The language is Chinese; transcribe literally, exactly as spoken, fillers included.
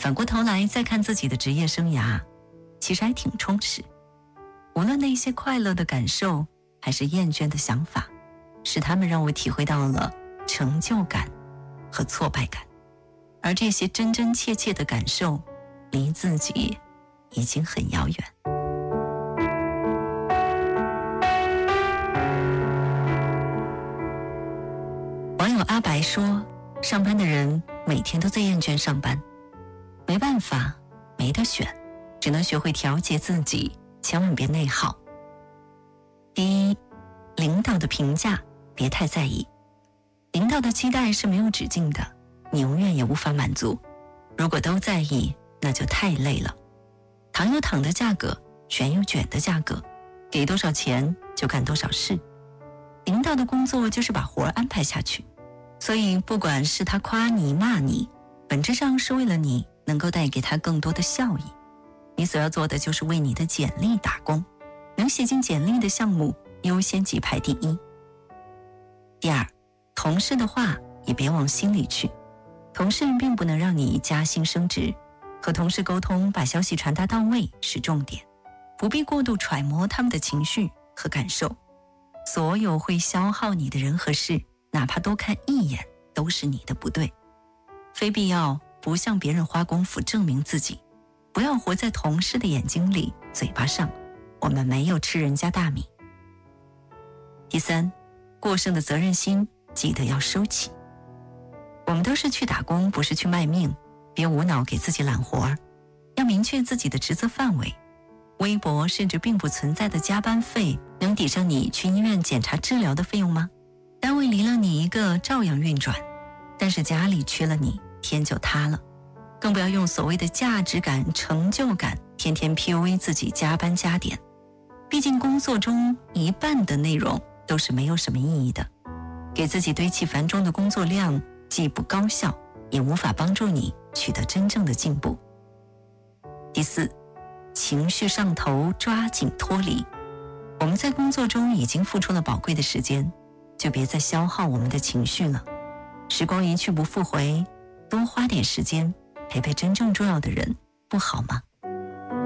反过头来再看自己的职业生涯，其实还挺充实。无论那些快乐的感受还是厌倦的想法，是他们让我体会到了成就感和挫败感，而这些真真切切的感受离自己已经很遥远。网友阿白说，上班的人每天都在厌倦上班，没办法，没得选，只能学会调节自己，千万别内耗。第一，领导的评价别太在意，领导的期待是没有止境的，你永远也无法满足。如果都在意，那就太累了。糖有糖的价格，卷有卷的价格，给多少钱就干多少事。领导的工作就是把活安排下去，所以不管是他夸你骂你，本质上是为了你能够带给他更多的效益。你所要做的就是为你的简历打工，能写进简历的项目优先级排第一。第二，同事的话也别往心里去，同事并不能让你加薪升职，和同事沟通，把消息传达到位是重点，不必过度揣摩他们的情绪和感受。所有会消耗你的人和事，哪怕多看一眼，都是你的不对。非必要不向别人花功夫证明自己，不要活在同事的眼睛里嘴巴上，我们没有吃人家大米。第三，过剩的责任心记得要收起。我们都是去打工，不是去卖命，别无脑给自己揽活儿，要明确自己的职责范围。微薄甚至并不存在的加班费能抵上你去医院检查治疗的费用吗？单位离了你一个照样运转，但是家里缺了你，天就塌了。更不要用所谓的价值感、成就感天天 P U A 自己加班加点，毕竟工作中一半的内容都是没有什么意义的，给自己堆砌繁重的工作量既不高效，也无法帮助你取得真正的进步。第四，情绪上头抓紧脱离。我们在工作中已经付出了宝贵的时间，就别再消耗我们的情绪了。时光一去不复回，多花点时间陪陪真正重要的人，不好吗？